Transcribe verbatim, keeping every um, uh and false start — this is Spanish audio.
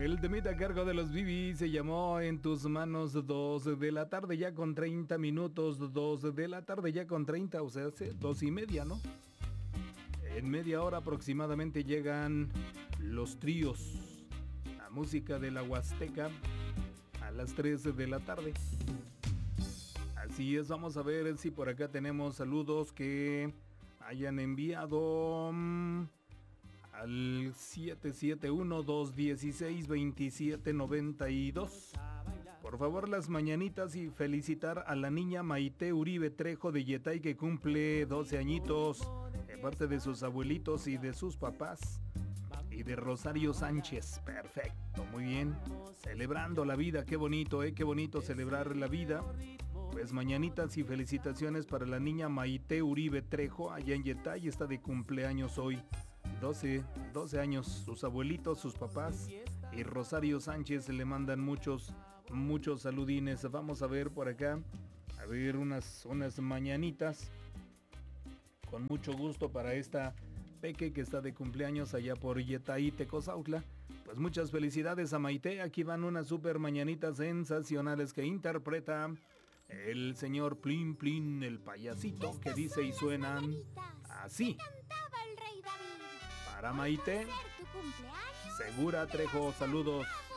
El temita a cargo de los Bibi se llamó En tus manos, dos de la tarde ya con treinta minutos, dos de la tarde ya con treinta, o sea, hace dos y media, ¿no? En media hora aproximadamente llegan los tríos, la música de la Huasteca, a las tres de la tarde. Así es, vamos a ver si por acá tenemos saludos que hayan enviado mmm, al siete siete uno, dos uno seis, dos siete nueve dos. Por favor, las mañanitas y felicitar a la niña Maite Uribe Trejo de Yetay, que cumple doce añitos, de parte de sus abuelitos y de sus papás. Y de Rosario Sánchez. Perfecto, muy bien. Celebrando la vida, qué bonito, ¿eh? Qué bonito celebrar la vida. Pues mañanitas y felicitaciones para la niña Maite Uribe Trejo, allá en Yetay, está de cumpleaños hoy. doce, doce años, sus abuelitos, sus papás y Rosario Sánchez le mandan muchos, muchos saludines. Vamos a ver por acá, a ver unas, unas mañanitas con mucho gusto para esta Peque que está de cumpleaños allá por Yetay, Tecozautla. Pues muchas felicidades a Maite. Aquí van unas super mañanitas sensacionales que interpreta el señor Plin Plin, el payasito, que dice y suenan así. Para Maite, Segura Trejo, saludos.